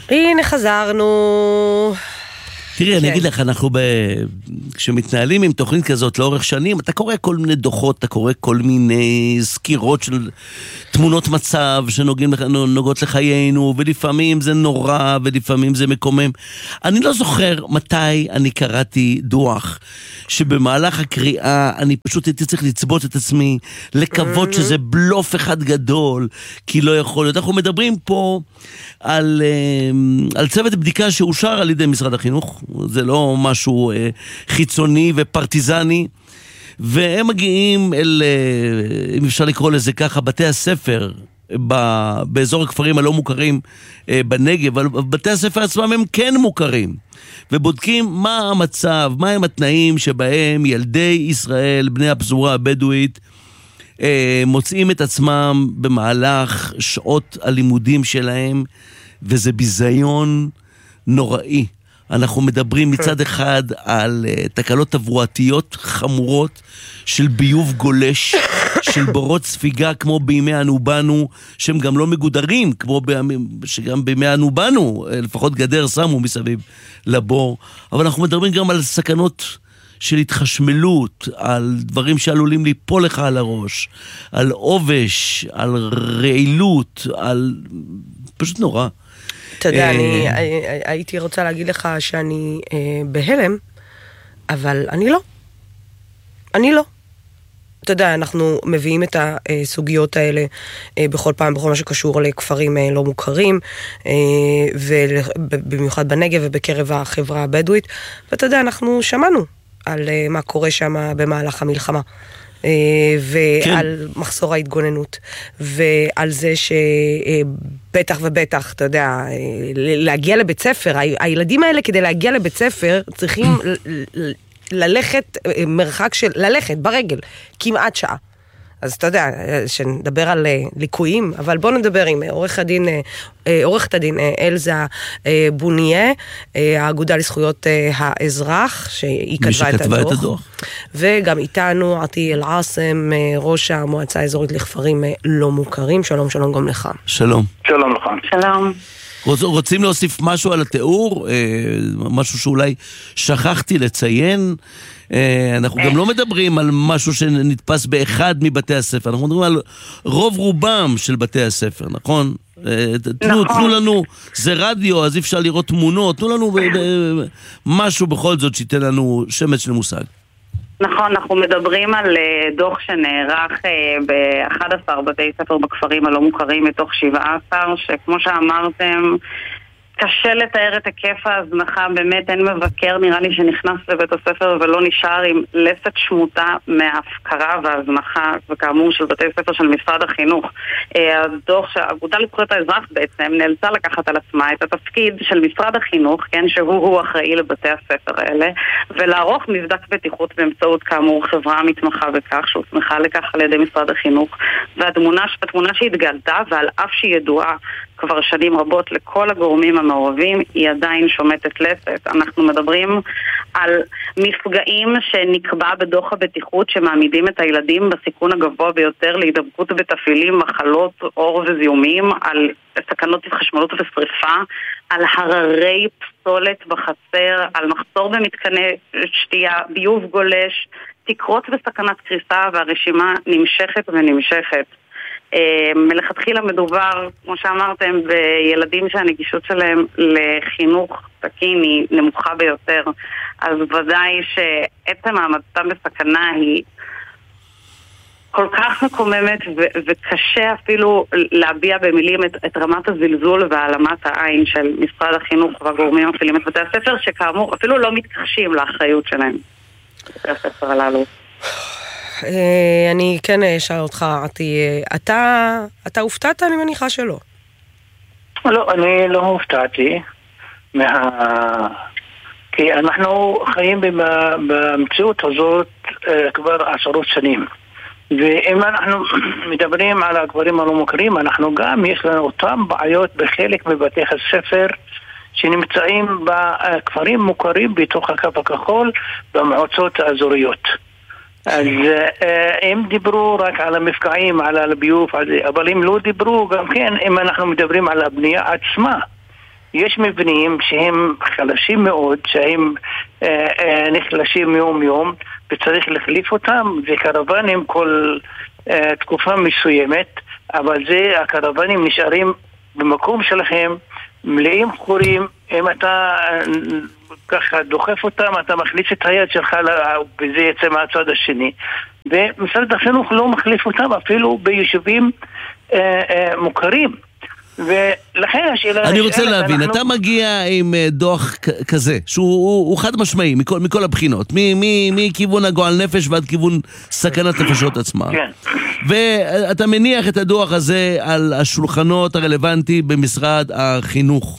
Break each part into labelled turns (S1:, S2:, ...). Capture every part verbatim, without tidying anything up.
S1: הנה חזרנו.
S2: תראי, אני אגיד לך, אנחנו ב... כשמתנהלים עם תוכנית כזאת לאורך שנים, אתה קורא כל מיני דוחות, אתה קורא כל מיני סקירות של תמונות מצב שנוגעות לחיינו, ולפעמים זה נורא, ולפעמים זה מקומם. אני לא זוכר מתי אני קראתי דוח, שבמהלך הקריאה אני פשוט הייתי צריך לצבות את עצמי, לקוות שזה בלוף אחד גדול, כי לא יכול להיות. אנחנו מדברים פה על, על צוות בדיקה שאושר על ידי משרד החינוך, זה לא משהו אה, חיצוני ופרטיזני, והם מגיעים אל, אה, אם אפשר לקרוא לזה ככה, בתי הספר ב, באזור הכפרים הלא מוכרים אה, בנגב, אבל בתי הספר עצמם הם כן מוכרים, ובודקים מה המצב, מה הם התנאים שבהם ילדי ישראל, בני הפזורה הבדואית, אה, מוצאים את עצמם במהלך שעות הלימודים שלהם, וזה ביזיון נוראי. אנחנו מדברים מצד אחד על uh, תקלות תברואתיות חמורות של ביוב גולש, של בורות ספיגה כמו בימי אנובנו, שהם גם לא מגודרים, כמו בימים, שגם בימי אנובנו, לפחות גדר שמו מסביב לבור. אבל אנחנו מדברים גם על סכנות של התחשמלות, על דברים שעלולים ליפול לך על הראש, על עובש, על רעילות, על... פשוט נורא.
S1: אתה יודע, אני הייתי רוצה להגיד לך שאני בהלם, אבל אני לא. אני לא. אתה יודע, אנחנו מביאים את הסוגיות האלה בכל פעם, בכל מה שקשור לכפרים לא מוכרים, ובמיוחד בנגב ובקרב החברה הבדואית, ואתה יודע, אנחנו שמענו על מה קורה שם במהלך המלחמה. ועל מחסור ההתגוננות, ועל זה שבטח ובטח, אתה יודע, להגיע לבית ספר, הילדים האלה כדי להגיע לבית ספר צריכים ללכת מרחק של, ללכת ברגל, כמעט שעה. אז אתה יודע, שנדבר על ליקויים, אבל בוא נדבר עם עורך הדין, עורכת הדין אלזה בוניה, האגודה לזכויות האזרח, שהיא כתבה את הדוח. את הדוח. וגם איתנו עטי אל-עאסם, ראש המועצה האזורית לכפרים לא מוכרים. שלום, שלום גם לך.
S2: שלום.
S3: שלום לך.
S4: שלום.
S2: רוצים להוסיף משהו על התיאור? משהו שאולי שכחתי לציין? אנחנו גם לא מדברים על משהו שנתפס באחד מבתי הספר, אנחנו מדברים על רוב רובם של בתי הספר, נכון? תנו, תנו לנו, זה רדיו, אז אי אפשר לראות תמונות, תנו לנו משהו בכל זאת שייתן לנו שמץ של מושג.
S4: נכון, אנחנו מדברים על דוח שנערך ב-אחד עשר בתי ספר בכפרים הלא מוכרים מתוך שבעה עשר, שכמו שאמרתם, קשה לתאר את היקף ההזנחה, באמת אין מבקר נראה לי שנכנס לבית הספר ולא נשאר עם לסת שמוטה מההפקרה וההזנחה, וכאמור של בתי ספר של משרד החינוך. הדוח שהאגודה לזכויות האזרח בעצם נאלצה לקחת על עצמה את התפקיד של משרד החינוך, כן, שהוא אחראי לבתי הספר האלה, ולערוך מבדק בטיחות באמצעות כאמור חברה מתמחה בכך, שהוסמכה לכך על ידי משרד החינוך, והתמונה שהתגלתה, ועל אף שהיא ידועה כבר שנים רבות לכל הגורמים המעורבים, היא עדיין שומטת לסת. אנחנו מדברים על מפגעים שנקבע בדוח הבטיחות שמעמידים את הילדים בסיכון הגבוה ביותר להידבקות בתפילים, מחלות, אור וזיהומים, על סכנות התחשמלות ושריפה, על הררי פסולת בחצר, על מחסור במתקני שתייה, ביוב גולש, תקרות וסכנת קריסה, והרשימה נמשכת ונמשכת. מלכתחילה מדובר, כמו שאמרתם, בילדים שהנגישות שלהם לחינוך תקין היא נמוכה ביותר, אז ודאי שעצם העמדתם בסכנה היא כל כך מקוממת ו- וקשה אפילו להביע במילים את, את רמת הזלזול והעלמת העין של משרד החינוך והגורמים המפעילים את בתי הספר, שכאמור אפילו לא מתכחשים לאחריות שלהם בתי הספר הללו.
S1: אני כן אשאל אותך, אתה, אתה הופתעת? אני מניחה שלא.
S3: לא, אני לא הופתעתי, מה... כי אנחנו חיים במציאות הזאת כבר עשרות שנים. ואם אנחנו מדברים על הכפרים הלא מוכרים, אנחנו גם יש לנו אותם בעיות בחלק מבתי הספר שנמצאים בכפרים מוכרים בתוך הקו הכחול במועצות האזוריות. אז הם דיברו רק על המפגעים, על הביוב, אבל הם לא דיברו גם כן, אם אנחנו מדברים על הבנייה עצמה, יש מבנים שהם חלשים מאוד, שהם אה, אה, נחלשים יום יום, וצריך להחליף אותם, זה קרוונים כל אה, תקופה מסוימת, אבל זה, הקרוונים נשארים במקום שלכם, מלאים חורים, אם אתה ככה דוחף אותם, אתה מחליף את היד שלך וזה יצא מהצד השני. ומשרד החינוך לא מחליף אותם אפילו ביישובים אה, אה, מוכרים. ולכן השאלה...
S2: אני רוצה להבין, אנחנו... אתה מגיע עם דוח כזה, שהוא הוא, הוא חד משמעי מכל, מכל הבחינות, מכיוון הגועל נפש ועד כיוון סכנת נפשות עצמה. כן. ואתה מניח את הדוח הזה על השולחנות הרלוונטי במשרד החינוך.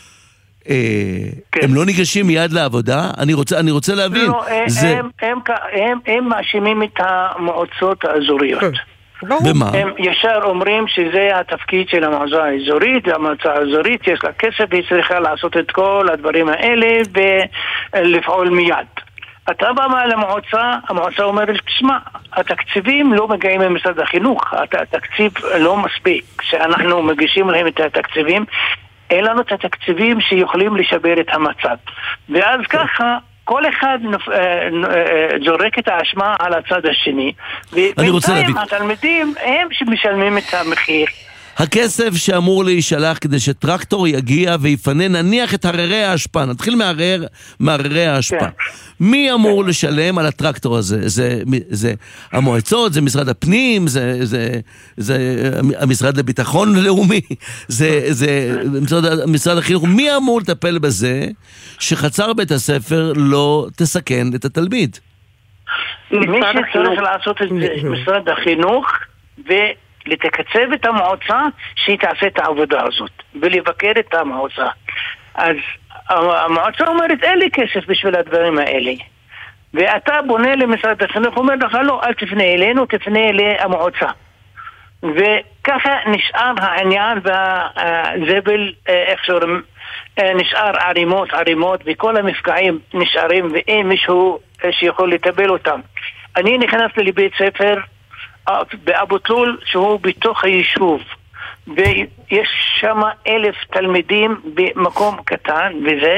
S2: הם לא ניגשים מיד לעבודה? אני רוצה, אני רוצה להבין.
S3: לא, הם, הם, הם, הם מאשימים את המועצות האזוריות.
S2: במה?
S3: הם ישר אומרים שזה התפקיד של המועצה האזורית, והמועצה האזורית יש לה כסף והיא צריכה לעשות את כל הדברים האלה ולפעול מיד. אתה בא למועצה, המועצה אומרת, תשמע, התקציבים לא מגיעים ממשרד החינוך, התקציב לא מספיק. כשאנחנו מגישים להם את התקציבים, אין לנו את התקציבים שיכולים לשבר את המצב. ואז ככה, כל אחד זורק את האשמה על הצד השני. ובינתיים התלמידים הם שמשלמים את המחיר.
S2: הכסף שאמור להישלח כדי שטרקטור יגיע ויפנה, נניח את הררי האשפה, נתחיל מהרר, מהררי האשפה. כן. מי אמור כן. לשלם על הטרקטור הזה? זה, זה המועצות, זה משרד הפנים, זה, זה, זה המשרד לביטחון לאומי, זה, זה משרד, משרד החינוך. מי אמור לטפל בזה שחצר בית הספר לא תסכן את התלמיד?
S3: מי שצריך לעשות את זה משרד החינוך ו... לתקצב את המועצה שהיא תעשה את העבודה הזאת ולבקר את המועצה. אז המועצה אומרת אין לי כסף בשביל הדברים האלה, ואתה בונה למשרד החינוך, אומר לך לא, אל תפנה אלינו, תפנה למועצה. וככה נשאר העניין והזבל, איך שאומרים, נשאר ערימות ערימות וכל המפגעים נשארים ואין מישהו שיכול לטפל אותם. אני נכנסתי לבית ספר באבו תלול שהוא בתוך היישוב, ויש שם אלף תלמידים במקום קטן וזה,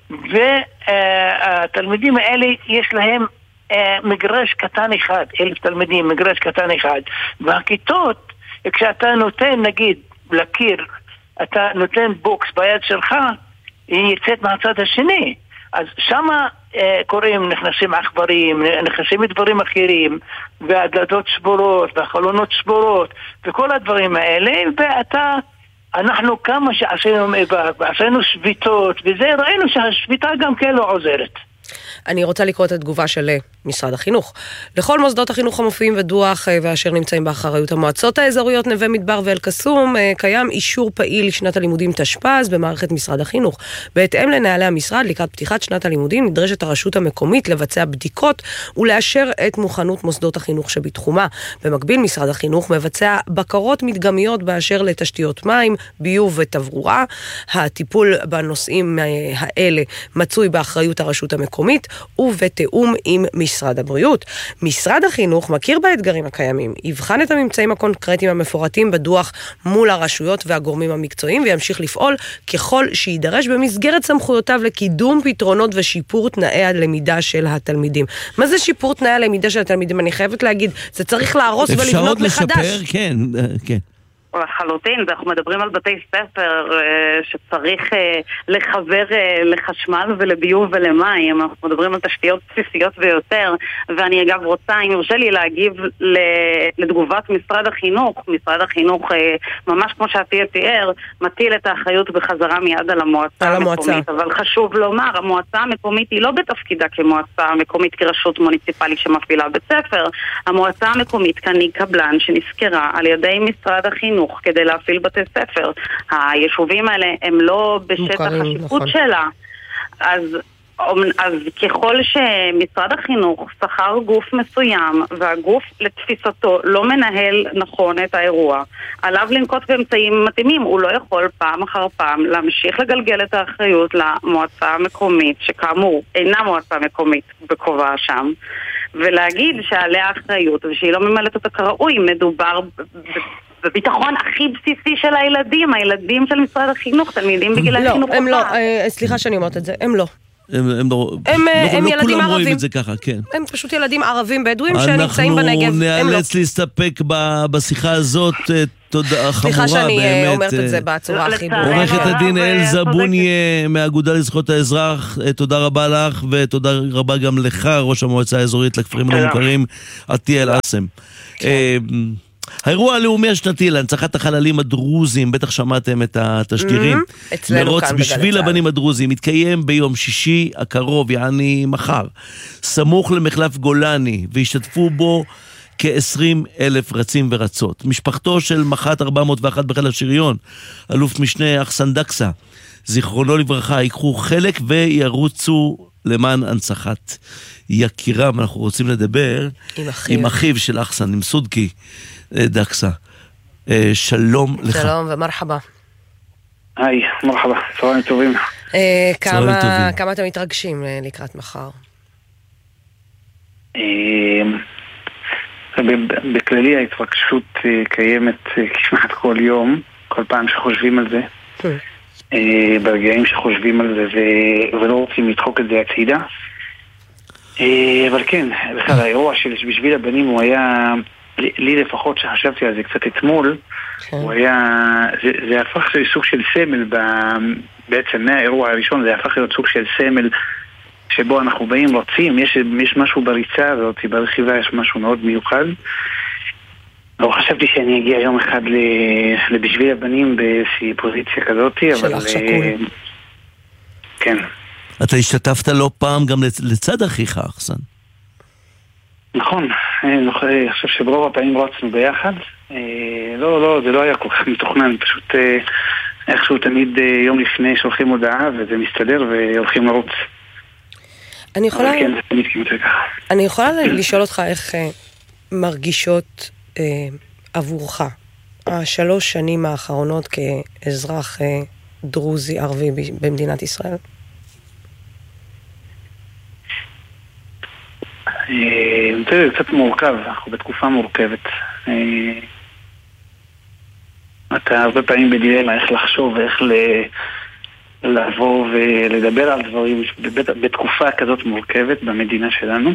S3: והתלמידים האלה יש להם מגרש קטן אחד, אלף תלמידים, מגרש קטן אחד, והכיתות, כשאתה נותן נגיד לקיר, אתה נותן בוקס ביד שלך, היא יצאת מהצד השני. אז שמה אה, קוראים, נכנסים עכברים, נכנסים דברים אחרים, והדלתות שבורות, והחלונות שבורות, וכל הדברים האלה, ואתה, אנחנו כמה שעשינו מאבק, ועשינו שביתות, וזה ראינו שהשביתה גם כן לא עוזרת.
S1: אני רוצה לקרוא את התגובה של משרד החינוך. לכל מוסדות החינוך המופיעים בדוח ואשר נמצאים באחריות המועצות האזוריות נווה מדבר ואל קסום, קיים אישור פעיל לשנת הלימודים תשפ"ז במערכת משרד החינוך. בהתאם לנהלי המשרד, לקראת פתיחת שנת הלימודים נדרשת הרשות המקומית לבצע בדיקות ולאשר את מוכנות מוסדות החינוך שבתחומה. במקביל משרד החינוך מבצע בקרות מדגמיות באשר לתשתיות מים, ביוב ותברורה. הטיפול בנושאים האלה מצוי באחריות הרשות המקומית ובתאום עם משרד הבריאות. משרד החינוך מכיר באתגרים הקיימים, יבחן את הממצאים הקונקרטיים המפורטים בדוח מול הרשויות והגורמים המקצועיים, וימשיך לפעול ככל שידרש במסגרת סמכויותיו לקידום פתרונות ושיפור תנאי הלמידה של התלמידים. מה זה שיפור תנאי הלמידה של התלמידים? אני חייבת להגיד, זה צריך להרוס ולבנות מחדש.
S2: אפשר לשפר, כן, כן.
S4: לחלוטין, אנחנו מדברים על בתי ספר שצריך לחבר לחשמל ולביוב ולמים, אנחנו מדברים על תשתיות בסיסיות ביותר, ואני אגב רוצה, אם יורשה לי להגיב לתגובת משרד החינוך. משרד החינוך, ממש כמו שעתיד תיאר, מטיל את האחריות בחזרה מיד על המועצה המקומית, אבל חשוב לומר, המועצה המקומית היא לא בתפקידה כמועצה המקומית כרשות מוניציפלית שמפעילה בית ספר. המועצה המקומית כאן היא קבלן שנזכרה על ידי משרד החינוך כדי להפעיל בתי ספר. היישובים האלה הם לא בשטח השיפוט נכון. שלה. אז, אז ככל שמשרד החינוך שכר גוף מסוים והגוף לתפיסתו לא מנהל נכון את האירוע, עליו לנקוט באמצעים מתאימים. הוא לא יכול פעם אחר פעם להמשיך לגלגל את האחריות למועצה המקומית, שכאמור אינה מועצה מקומית בכובעה שם, ולהגיד שעליה האחריות ושהיא לא ממלאת אותה כראוי. מדובר ב... בביטחון הכי בסיסי של הילדים, הילדים של משרד החינוך, תלמידים בגיל החינוך.
S1: לא, הם לא, סליחה שאני אומרת את זה, הם לא.
S2: הם לא,
S1: הם,
S2: לא,
S1: הם
S2: לא
S1: ילדים
S2: כולם רואים
S1: ערבים.
S2: את זה ככה, כן.
S1: הם פשוט ילדים ערבים בדואים שנמצאים בנגב.
S2: אנחנו נאלץ להסתפק בשיחה הזאת. תודה חמורה,
S1: סליחה שאני
S2: באמת.
S1: אומרת את זה בצורה הכי ברורה.
S2: עורכת הדין אל זבוניה מהאגודה לזכויות האזרח, תודה רבה לך, ותודה רבה גם לך, ראש המועצה האזורית לכפרים הלא מוכרים, עטיה אל-עאסם. האירוע הלאומי השנתי להנצחת החללים הדרוזים, בטח שמעתם את התשדירים, מרוץ בשביל הבנים הדרוזים, מתקיים ביום שישי הקרוב, יעני מחר, סמוך למחלף גולני, והשתתפו בו כ-עשרים אלף רצים ורצות. משפחתו של מח"ט ארבע מאות ואחת בחיל השריון, אלוף משנה אחסן דקסה, זיכרונו לברכה, ייקחו חלק וירוצו למען הנצחת יקירם. אנחנו רוצים לדבר עם אחיו, עם אחיו של אחסן, עם סודקי דקסה. שלום לך.
S1: שלום ומרחבה.
S3: היי, מרחבה, צהריים טובים.
S1: כמה, כמה אתם מתרגשים לקראת מחר?
S3: בכללי ההתרגשות קיימת כמעט כל יום, כל פעם שחושבים על זה, ברגעים שחושבים על זה ולא רוצים לדחוק את זה הצידה. אבל כן, בכלל האירוע של בשביל הבנים הוא היה, לי לפחות שחשבתי על זה קצת אתמול, הוא היה, זה, זה הפך לסוג של סמל, בעצם מהאירוע הראשון זה הפך להיות סוג של סמל שבו אנחנו באים רוצים, יש, יש משהו בריצה הזאת, ברכיבה יש משהו מאוד מיוחד. לא חשבתי שאני אגיע יום אחד לבשביל הבנים באיזושהי פוזיציה כזאת, אבל... כן.
S2: אתה השתתפת לא פעם גם לצד אחיך, אחסן.
S3: נכון, אני חושב שברוב הפעמים רצנו ביחד. לא, לא, זה לא היה כל כך מתוכנן, פשוט איכשהו תמיד יום לפני שולחים הודעה וזה מסתדר והולכים לרוץ.
S1: אני יכולה... אני יכולה לשאול אותך איך מרגישות עבורך השלוש שנים האחרונות כאזרח דרוזי ערבי במדינת ישראל?
S3: זה קצת מורכב, אנחנו בתקופה מורכבת. אתה הרבה פעמים בדילמה איך לחשוב ואיך לעבור ולדבר על דברים בתקופה כזאת מורכבת במדינה שלנו.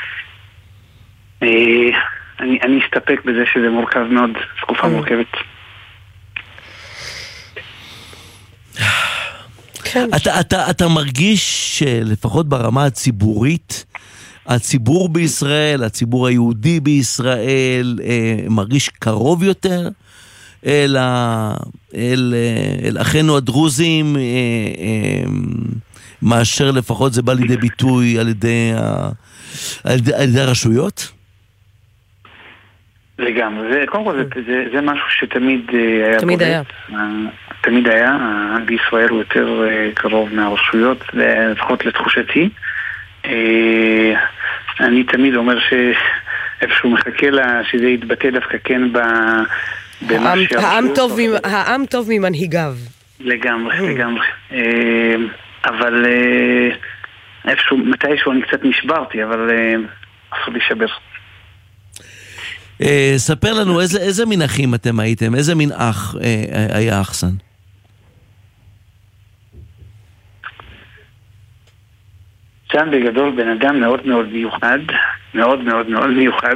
S3: אני, אני אסתפק בזה שזה מורכב מאוד, תקופה מורכבת.
S2: אתה, אתה, אתה מרגיש שלפחות ברמה הציבורית, הציבור בישראל, הציבור היהודי בישראל, מרגיש קרוב יותר אל, אל, אל אחינו הדרוזים, מאשר לפחות זה בא לידי ביטוי על ידי, על ידי, על ידי הרשויות?
S3: לגמרי, זה, קודם כל זה, זה, זה משהו שתמיד היה
S1: תמיד היה.
S3: תמיד היה, בישראל הוא יותר קרוב מהרשויות, לפחות לתחושתי. אני תמיד אומר שאיפשהו מחכה לה, שזה יתבטא דווקא כן במה שהרשויות.
S1: העם טוב ממנהיגיו.
S3: לגמרי, לגמרי. אבל איפשהו, מתישהו אני קצת נשברתי, אבל אסור להישבר.
S2: ספר לנו איזה, איזה מין אחים אתם הייתם, איזה מין אח היה אחסן?
S3: שם בגדול בן אדם מאוד מאוד מיוחד, מאוד מאוד מאוד מיוחד.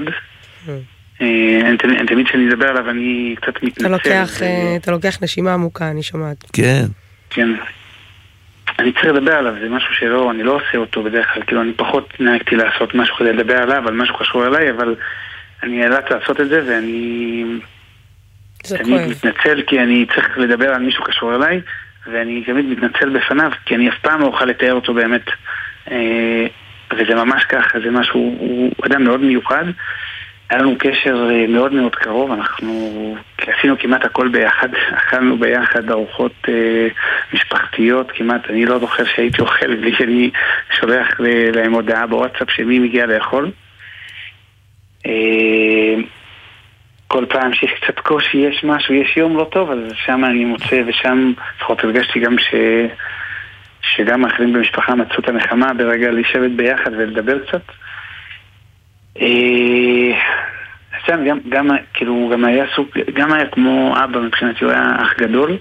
S3: תמיד שאני אדבר עליו אני קצת מתנצל.
S1: אתה לוקח נשימה עמוקה, אני שומעת.
S2: כן.
S3: כן. אני צריך לדבר עליו, זה משהו שלא, אני לא עושה אותו בדרך כלל, כאילו אני פחות נהגתי לעשות משהו כדי לדבר עליו, על משהו קשור אליי, אבל אני נאלץ לעשות את זה ואני תמיד מתנצל כי אני צריך לדבר על מישהו קשור אליי, ואני תמיד מתנצל בפניו כי אני אף פעם לא אוכל לתאר אותו באמת, וזה ממש ככה, זה משהו, הוא אדם מאוד מיוחד. היה לנו קשר מאוד מאוד קרוב, אנחנו עשינו כמעט הכל ביחד, אכלנו ביחד ארוחות אה, משפחתיות, כמעט, אני לא זוכר שהייתי אוכל בלי שאני שולח להם הודעה בוואטסאפ שמי מגיע לאכול. אה, כל פעם שיש קצת קושי, יש משהו, יש יום לא טוב, אז שם אני מוצא, ושם לפחות הרגשתי גם ש... שגם האחרים במשפחה מצאו את הנחמה ברגע לשבת ביחד ולדבר קצת. סבסטיאן גם, גם, כאילו, גם היה סוג, גם היה כמו אבא מבחינתי, הוא היה אח גדול.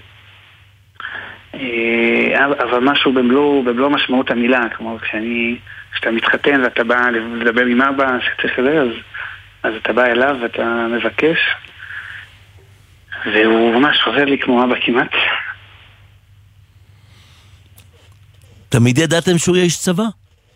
S3: אבל משהו במלוא, במלוא משמעות המילה, כמו כשאני, כשאתה מתחתן ואתה בא לדבר עם אבא שצריך לזה, אז, אז אתה בא אליו ואתה מבקש, והוא ממש חוזר לי כמו אבא כמעט.
S2: תמיד ידעתם שהוא יהיה איש צבא?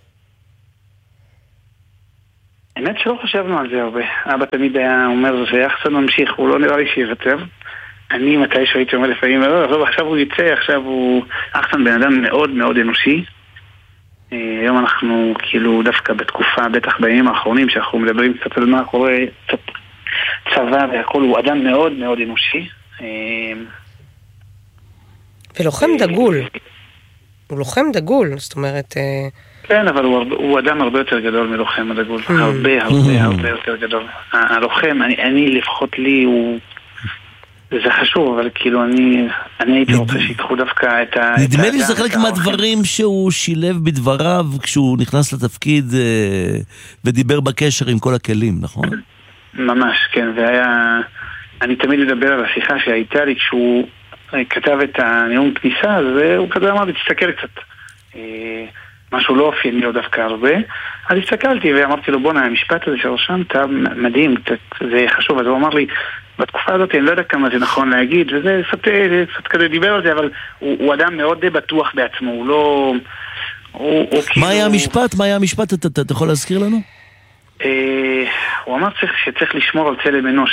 S3: האמת שלא חשבנו על זה הרבה. אבא תמיד היה אומר שיחסן ממשיך, הוא לא נראה לי שיוותר. אני מתישהו הייתי אומר לפעמים, לא, עכשיו הוא יצא, עכשיו הוא... אחסן בן אדם מאוד מאוד אנושי. היום אנחנו כאילו דווקא בתקופה, בטח בימים האחרונים, שאנחנו מדברים קצת על מה קורה, קצת צבא והכל, הוא אדם מאוד מאוד אנושי.
S1: ולוחם דגול. הוא לוחם דגול, זאת אומרת...
S3: כן, אבל הוא, הוא אדם הרבה יותר גדול מלוחם הדגול. הרבה, הרבה, הרבה יותר גדול. הלוחם, אני, אני לפחות לי, הוא... זה חשוב, אבל כאילו אני, אני הייתי רוצה שיקחו דווקא את ה...
S2: נדמה לי שזה חלק מהדברים שהוא שילב בדבריו כשהוא נכנס לתפקיד ודיבר בקשר עם כל הכלים, נכון?
S3: ממש, כן, והיה... אני תמיד מדבר על השיחה שהייתה לי כשהוא כתב את הנאום כניסה, אז הוא כזה אמר לי, תסתכל קצת. משהו לא אופייני לו דווקא הרבה. אז הסתכלתי ואמרתי לו, בוא, המשפט הזה שרשמת מדהים, זה חשוב. אז הוא אמר לי, בתקופה הזאת אני לא יודע כמה זה נכון להגיד, וזה קצת כזה דיבר על זה, אבל הוא, הוא אדם מאוד בטוח בעצמו, הוא לא... הוא, הוא
S2: מה
S3: כאילו...
S2: היה המשפט? מה היה המשפט? אתה, אתה, אתה יכול להזכיר לנו?
S3: אה, הוא אמר צריך, שצריך לשמור על צלם אנוש,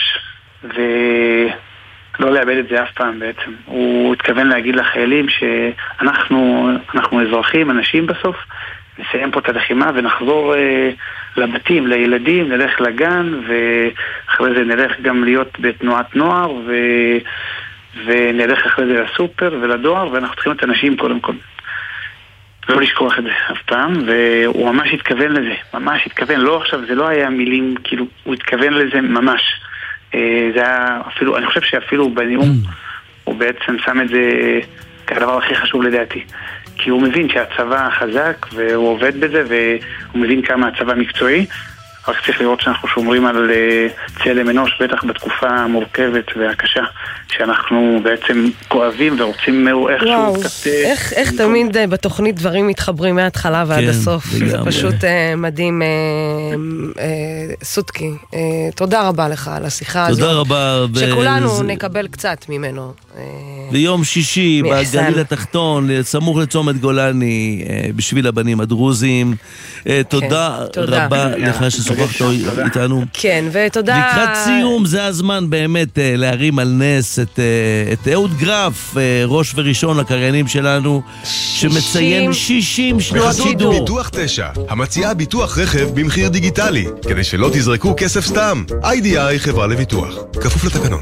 S3: ולא לאבד את זה אף פעם בעצם. הוא התכוון להגיד לחיילים שאנחנו אנחנו אזרחים, אנשים בסוף, נסיים פה את הלחימה ונחזור אה, לבתים, לילדים, נלך לגן, ואחרי זה נלך גם להיות בתנועת נוער, ו... ונלך אחרי זה לסופר ולדואר, ואנחנו צריכים את אנשים קודם כל. לא לשכוח את זה אף פעם, והוא ממש התכוון לזה, ממש התכוון, לא עכשיו, זה לא היה מילים, כאילו, הוא התכוון לזה ממש. אה, זה היה אפילו, אני חושב שאפילו בנאום, הוא בעצם שם את זה כדבר הכי חשוב לדעתי. כי הוא מבין שהצבא חזק והוא עובד בזה והוא מבין כמה הצבא מקצועי, רק צריך לראות שאנחנו שומרים על צלם אנוש, בטח בתקופה המורכבת והקשה שאנחנו בעצם כואבים ורוצים איכשהו
S1: וואו, איך, איך תמיד בתוכנית דברים מתחברים מההתחלה ועד
S2: כן,
S1: הסוף, זה פשוט uh, מדהים. uh, uh, סודקי, uh, תודה רבה לך על השיחה
S2: תודה
S1: הזו,
S2: רבה,
S1: שכולנו
S2: ו...
S1: נקבל קצת ממנו. uh,
S2: ביום שישי בגליל התחתון, סמוך לצומת גולני, בשביל הבנים הדרוזים. תודה רבה לך ששוחחת איתנו.
S1: כן, ותודה.
S2: לקראת סיום, זה הזמן באמת להרים על נס את אהוד גרף, ראש וראשון הקריינים שלנו, שמציין שישים שנות שידור.
S5: ביטוח תשע, המציעה ביטוח רכב במחיר דיגיטלי, כדי שלא תזרקו כסף סתם. איי די איי חברה לביטוח, כפוף לתקנון.